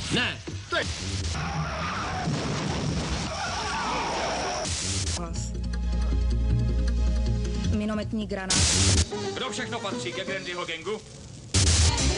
Ne, teď! Minometní granát. Kdo všechno patří ke Grandyho gangu?